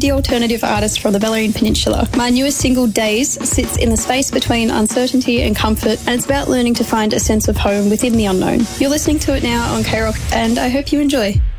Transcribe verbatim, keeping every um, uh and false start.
indie alternative artist from the Bellarine Peninsula. My newest single, Days, sits in the space between uncertainty and comfort, and it's about learning to find a sense of home within the unknown. You're listening to it now on K-Rock, and I hope you enjoy.